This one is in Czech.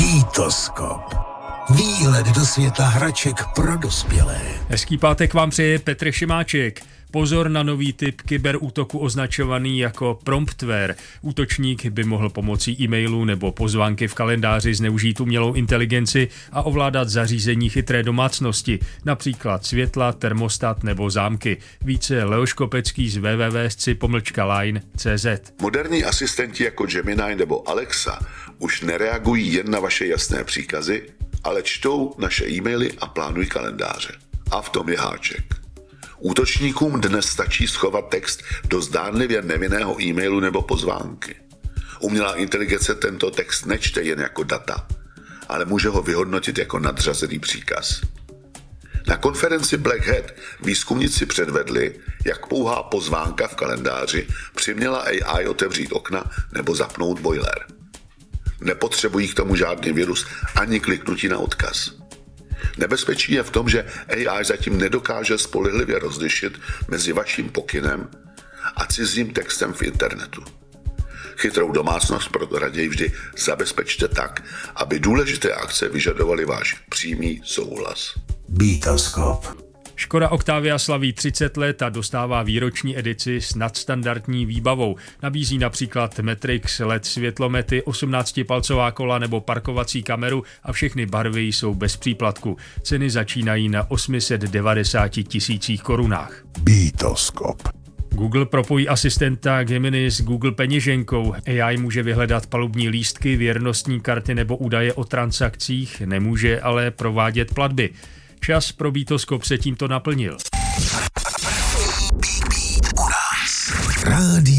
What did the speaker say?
Bitoskop. Výhled do světa hraček pro dospělé. Hezký pátek vám přeje Petr Šimáček. Pozor na nový typ kyberútoku označovaný jako promptware. Útočník by mohl pomocí e-mailu nebo pozvánky v kalendáři zneužít umělou inteligenci a ovládat zařízení chytré domácnosti, například světla, termostat nebo zámky. Více Leoš Kopecký z www.sci-line.cz. Moderní asistenti jako Gemini nebo Alexa už nereagují jen na vaše jasné příkazy, ale čtou naše e-maily a plánují kalendáře. A v tom je háček. Útočníkům dnes stačí schovat text do zdánlivě nevinného e-mailu nebo pozvánky. Umělá inteligence tento text nečte jen jako data, ale může ho vyhodnotit jako nadřazený příkaz. Na konferenci Black Hat výzkumníci předvedli, jak pouhá pozvánka v kalendáři přiměla AI otevřít okna nebo zapnout boiler. Nepotřebují k tomu žádný virus ani kliknutí na odkaz. Nebezpečí je v tom, že AI zatím nedokáže spolehlivě rozlišit mezi vaším pokynem a cizím textem v internetu. Chytrou domácnost proto raději vždy zabezpečte tak, aby důležité akce vyžadovaly váš přímý souhlas. Bitoskop. Škoda Octavia slaví 30 let a dostává výroční edici s nadstandardní výbavou. Nabízí například Matrix LED světlomety, 18-palcová kola nebo parkovací kameru a všechny barvy jsou bez příplatku. Ceny začínají na 890 000 korunách. Bitoskop. Google propojí asistenta Gemini s Google peněženkou. AI může vyhledat palubní lístky, věrnostní karty nebo údaje o transakcích, nemůže ale provádět platby. Čas pro Bitoskop se tímto naplnil. Rádio